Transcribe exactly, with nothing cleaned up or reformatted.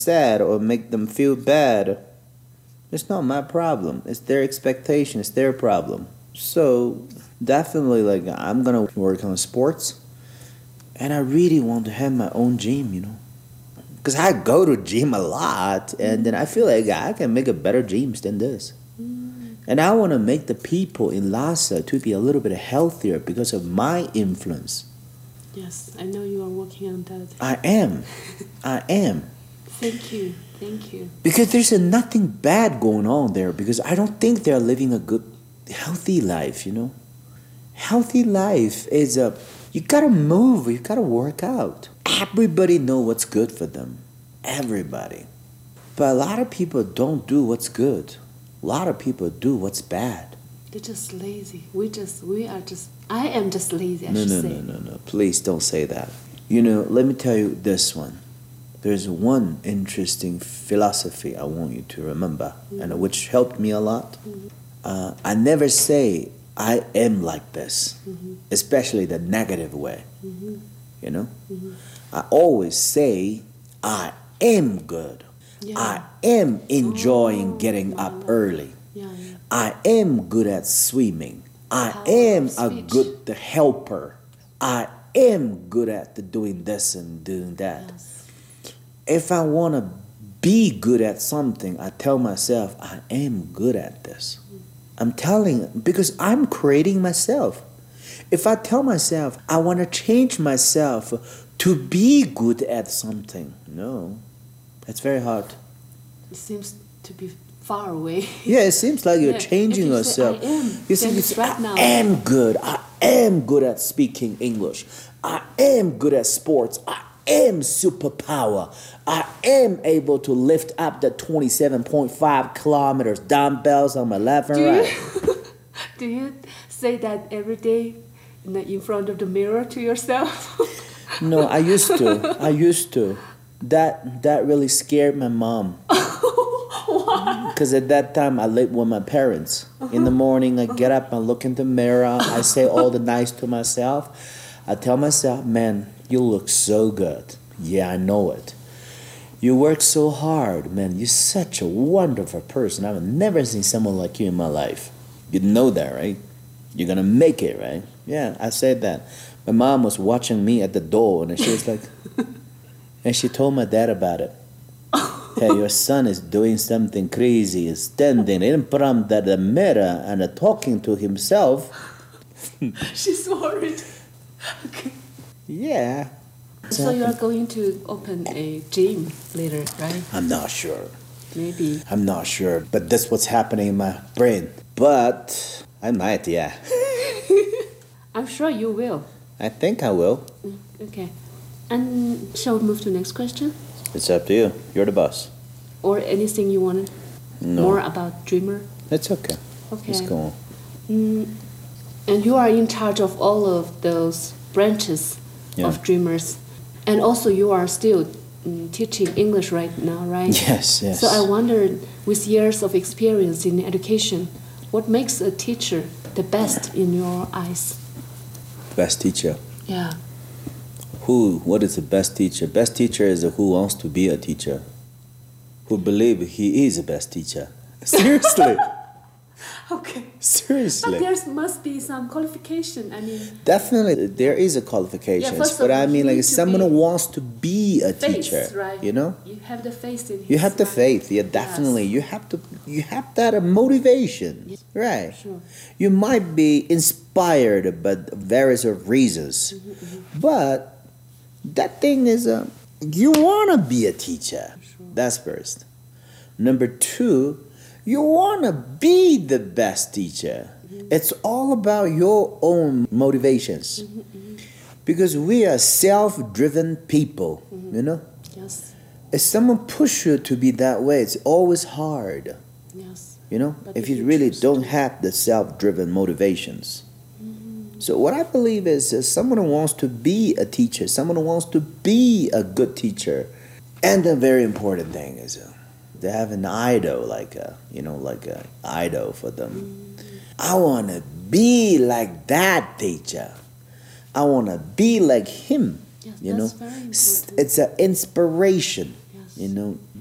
sad or make them feel bad, it's not my problem. It's their expectation. It's their problem. So definitely, like, I'm gonna work on sports, and I really want to have my own gym. You know, because I go to gym a lot, and then I feel like I can make a better gyms than this. And I want to make the people in Lhasa to be a little bit healthier because of my influence. Yes, I know you are working on that. I am. I am. Thank you. Thank you. Because there's a nothing bad going on there, because I don't think they're living a good, healthy life, you know? Healthy life is a, you gotta move, you gotta work out. Everybody know what's good for them. Everybody. But a lot of people don't do what's good. A lot of people do what's bad. They're just lazy. We just, we are just, I am just lazy, I no, should no, say. No, no, no, no. Please don't say that. You know, let me tell you this one. There's one interesting philosophy I want you to remember, mm-hmm. and which helped me a lot. Mm-hmm. Uh, I never say, I am like this, mm-hmm. especially the negative way. Mm-hmm. You know? Mm-hmm. I always say, I am good. Yeah. I am enjoying oh, getting yeah, up yeah. early. Yeah, yeah. I am good at swimming. I Power am a good helper. I am good at the doing this and doing that. Yes. If I want to be good at something, I tell myself, I am good at this. I'm telling, because I'm creating myself. If I tell myself, I want to change myself to be good at something, no, it's very hard. It seems to be far away. Yeah, it seems like you're yeah, changing you yourself. Say, I am, you see, you say, right I now. am good. I am good at speaking English. I am good at sports. I am superpower. I am able to lift up the twenty-seven point five kilometers dumbbells on my left and do right. You, do you say that every day in, the, in front of the mirror to yourself? No, I used to. I used to. That that really scared my mom. Why? Because at that time I lived with my parents. Uh-huh. In the morning I get up, I look in the mirror, I say all the nice to myself. I tell myself, man, you look so good. Yeah, I know it. You work so hard, man. You're such a wonderful person. I've never seen someone like you in my life. You know that, right? You're gonna make it, right? Yeah, I said that. My mom was watching me at the door, and she was like, and she told my dad about it. Hey, your son is doing something crazy. He's standing in front of the mirror and talking to himself. She's worried. Okay. Yeah. So you are going to open a gym later, right? I'm not sure. Maybe. I'm not sure, but that's what's happening in my brain. But I might, yeah. I'm sure you will. I think I will. Okay. And shall we move to the next question? It's up to you. You're the boss. Or anything you wanted no. more about Dreamer? It's okay. Okay. Let's go on. Mm, and you are in charge of all of those branches yeah. of Dreamers. And also you are still mm, teaching English right now, right? Yes, yes. So I wondered, with years of experience in education, what makes a teacher the best in your eyes? Best teacher? Yeah. Who, what is the best teacher? Best teacher is a who wants to be a teacher. Who believe he is the best teacher. Seriously. Okay. Seriously. But there must be some qualification, I mean. Definitely, there is a qualification. Yeah, but I mean, like someone who wants to be a faith, teacher, right? You know? You have the faith in his You have the mind. faith, yeah, definitely. Yes. You have to, you have that uh, motivation, yes. Right? Sure. You might be inspired by various reasons, mm-hmm, mm-hmm. but that thing is, uh, you want to be a teacher. Sure. That's first. Number two, you want to be the best teacher. Mm-hmm. It's all about your own motivations. Mm-hmm, mm-hmm. Because we are self-driven people, mm-hmm. you know? Yes. If someone push you to be that way, it's always hard. Yes. You know? But if if you, you really choose don't to. have the self-driven motivations. So what I believe is uh, someone who wants to be a teacher, someone who wants to be a good teacher. And the very important thing is uh, they have an idol, like a, you know, like an idol for them. Mm. I want to be like that teacher. I want to be like him. Yes, you that's know, very important. It's an inspiration. Yes. You know,